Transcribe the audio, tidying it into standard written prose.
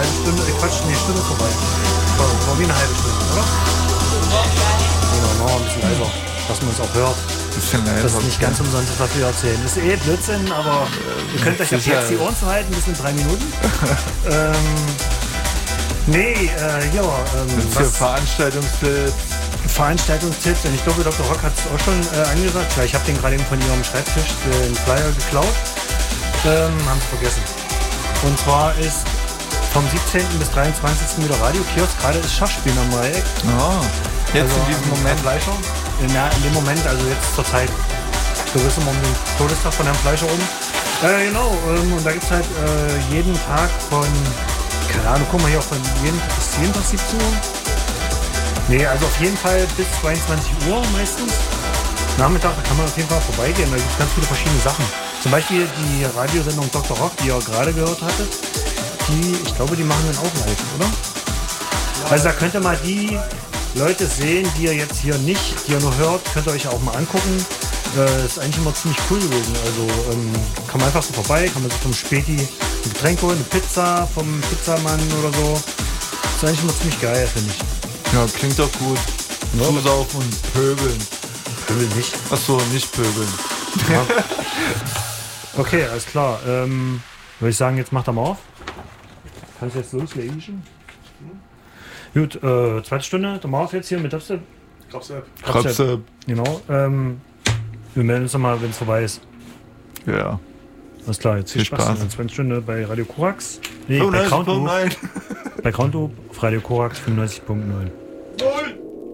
halbe Stunde, Stunde vorbei. War wie eine halbe Stunde, oder? Genau, ein bisschen leiser, dass man es auch hört. Das ist nicht ganz umsonst, was wir erzählen. Das ist Blödsinn, aber ihr könnt euch jetzt die Ohren zuhalten, bis in 3 Minuten. Veranstaltungstipps, und ich glaube, Dr. Rock hat es auch schon angesagt. Ja, ich habe den gerade eben von ihrem Schreibtisch den Flyer geklaut. Haben sie vergessen. Und zwar ist vom 17. bis 23. wieder Radiokiosk, gerade ist Schachspielen am Dreieck. Jetzt also in diesem Moment. Fleischer. Ja, in dem Moment, also jetzt zur Zeit. Du bist immer um den Todestag von Herrn Fleischer rum. Genau, und da gibt es halt jeden Tag von, keine Ahnung, guck mal hier, von jeden Tag 17 Uhr. Nee, also auf jeden Fall bis 22 Uhr meistens. Nachmittag, da kann man auf jeden Fall vorbeigehen, da gibt es ganz viele verschiedene Sachen. Zum Beispiel die Radiosendung Dr. Rock, die ihr gerade gehört hattet, ich glaube, die machen dann auch live, oder? Ja. Also da könnt ihr mal die Leute sehen, die ihr jetzt hier nicht, die ihr nur hört, könnt ihr euch auch mal angucken. Ist eigentlich immer ziemlich cool gewesen. Also kann man einfach so vorbei, kann man sich vom Späti ein Getränk holen, eine Pizza vom Pizzamann oder so. Ist eigentlich immer ziemlich geil, finde ich. Ja, klingt doch gut. Ja. Zusaufen und pöbeln. Pöbeln nicht. Achso, nicht pöbeln. Ja. Okay, alles klar. Würde ich sagen, jetzt macht er mal auf. Kannst du jetzt loslegen? Gut, zweite Stunde, der Marv jetzt hier mit Dubstep. Krabstep. Genau. Wir melden uns nochmal, wenn es vorbei ist. Ja. Alles klar, jetzt viel Spaß. In der zweiten Stunde bei Radio Korax. Nee, bei Groundloop. Bei Groundloop auf Radio Korax 95.9.